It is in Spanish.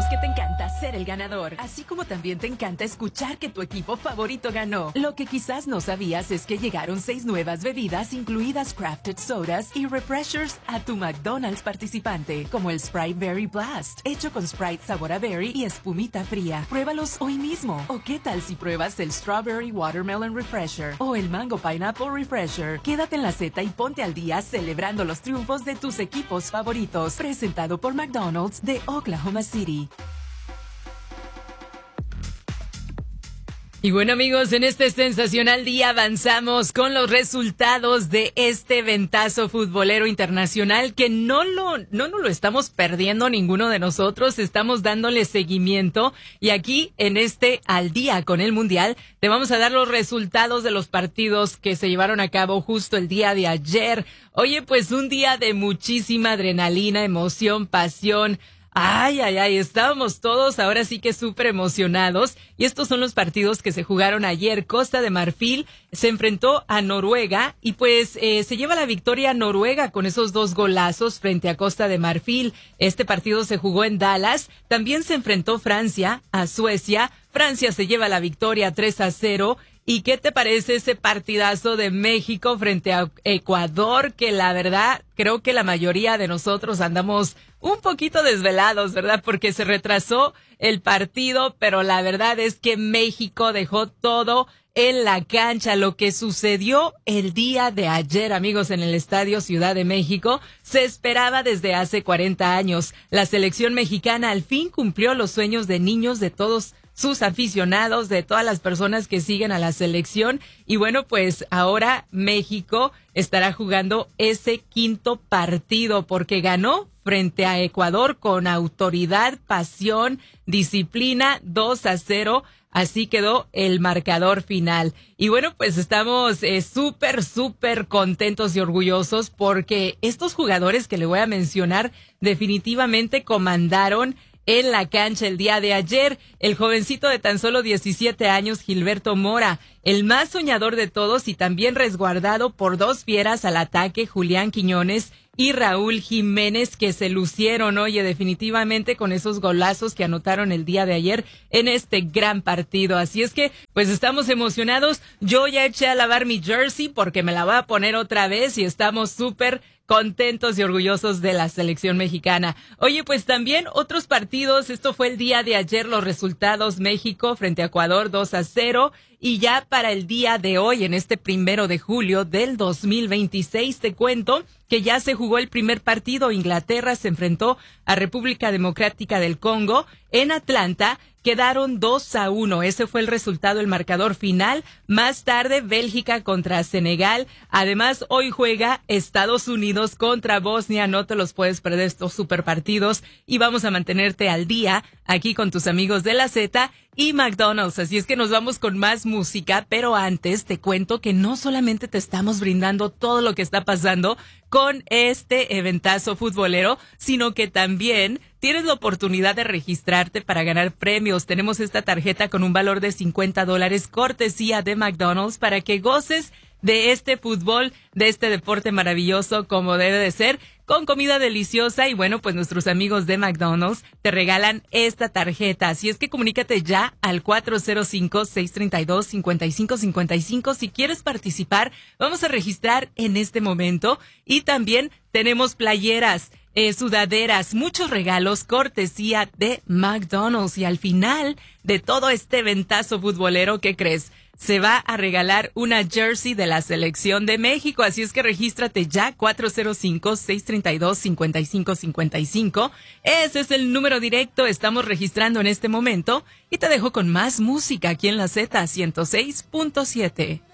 que te encanta ser el ganador, así como también te encanta escuchar que tu equipo favorito ganó. Lo que quizás no sabías es que llegaron 6 nuevas bebidas, incluidas crafted sodas y refreshers, a tu McDonald's participante, como el Sprite Berry Blast, hecho con Sprite sabor a berry y espumita fría. Pruébalos hoy mismo. ¿O qué tal si pruebas el Strawberry Watermelon Refresher o el Mango Pineapple Refresher? Quédate en la Z y ponte al día celebrando los triunfos de tus equipos favoritos. Presentado por McDonald's de Oklahoma City. Y bueno, amigos, en este sensacional día avanzamos con los resultados de este ventazo futbolero internacional que no lo estamos perdiendo ninguno de nosotros, estamos dándole seguimiento y aquí en este Al Día con el Mundial te vamos a dar los resultados de los partidos que se llevaron a cabo justo el día de ayer. Oye, pues un día de muchísima adrenalina, emoción, pasión. Ay, estábamos todos ahora sí que súper emocionados y estos son los partidos que se jugaron ayer. Costa de Marfil se enfrentó a Noruega y pues se lleva la victoria Noruega con esos 2 golazos frente a Costa de Marfil. Este partido se jugó en Dallas. También se enfrentó Francia a Suecia. Francia se lleva la victoria 3-0. ¿Y qué te parece ese partidazo de México frente a Ecuador? Que la verdad, creo que la mayoría de nosotros andamos un poquito desvelados, ¿verdad? Porque se retrasó el partido, pero la verdad es que México dejó todo en la cancha. Lo que sucedió el día de ayer, amigos, en el Estadio Ciudad de México, se esperaba desde hace 40 años. La selección mexicana al fin cumplió los sueños de niños de todos sus aficionados, de todas las personas que siguen a la selección. Y bueno, pues ahora México estará jugando ese 5º partido porque ganó frente a Ecuador con autoridad, pasión, disciplina, 2-0. Así quedó el marcador final. Y bueno, pues estamos súper contentos y orgullosos porque estos jugadores que le voy a mencionar definitivamente comandaron en la cancha el día de ayer. El jovencito de tan solo 17 años, Gilberto Mora, el más soñador de todos y también resguardado por 2 fieras al ataque, Julián Quiñones y Raúl Jiménez, que se lucieron, oye, definitivamente con esos golazos que anotaron el día de ayer en este gran partido. Así es que, pues estamos emocionados. Yo ya eché a lavar mi jersey porque me la voy a poner otra vez y estamos súper contentos y orgullosos de la selección mexicana. Oye, pues también otros partidos. Esto fue el día de ayer, los resultados: México frente a Ecuador 2-0. Y ya para el día de hoy, en este 1 de julio del 2026, te cuento que ya se jugó el primer partido. Inglaterra se enfrentó a República Democrática del Congo en Atlanta. Quedaron 2-1. Ese fue el resultado, el marcador final. Más tarde, Bélgica contra Senegal. Además, hoy juega Estados Unidos contra Bosnia. No te los puedes perder estos super partidos. Y vamos a mantenerte al día aquí con tus amigos de la Z y McDonald's. Así es que nos vamos con más música, pero antes te cuento que no solamente te estamos brindando todo lo que está pasando con este eventazo futbolero, sino que también tienes la oportunidad de registrarte para ganar premios. Tenemos esta tarjeta con un valor de $50 cortesía de McDonald's para que goces de este fútbol, de este deporte maravilloso como debe de ser, con comida deliciosa. Y bueno, pues nuestros amigos de McDonald's te regalan esta tarjeta. Así es que comunícate ya al 405-632-5555. Si quieres participar, vamos a registrar en este momento. Y también tenemos playeras, sudaderas, muchos regalos cortesía de McDonald's. Y al final de todo este ventazo futbolero, ¿qué crees? Se va a regalar una jersey de la selección de México. Así es que regístrate ya, 405-632-5555. Ese es el número directo. Estamos registrando en este momento y te dejo con más música aquí en la Z 106.7.